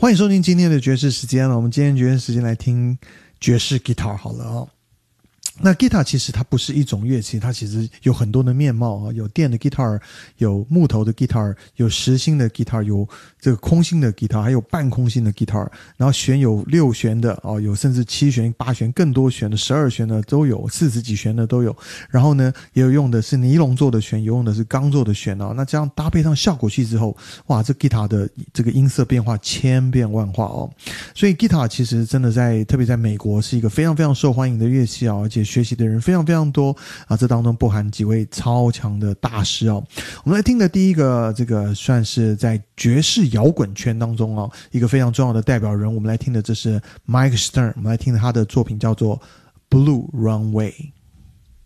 欢迎收听今天的爵士时间了。我们今天爵士时间来听爵士 guitar 好了哦。那 guitar 其实它不是一种乐器，它其实有很多的面貌啊，有电的 guitar， 有木头的 guitar， 有实心的 guitar， 有这个空心的 guitar， 还有半空心的 guitar， 然后弦有6弦的哦，有甚至7弦、8弦、更多弦的12弦的都有，40几弦的都有。然后呢，也有用的是尼龙做的弦，有用的是钢做的弦哦。那这样搭配上效果器之后，哇，这 guitar 的这个音色变化千变万化哦。所以 guitar 其实真的特别在美国是一个非常非常受欢迎的乐器哦，而且学习的人非常非常多啊，这当中包含几位超强的大师哦。我们来听的第一个，这个算是在爵士摇滚圈当中哦一个非常重要的代表人。我们来听的这是 Mike Stern， 我们来听的他的作品叫做 Blue Runway。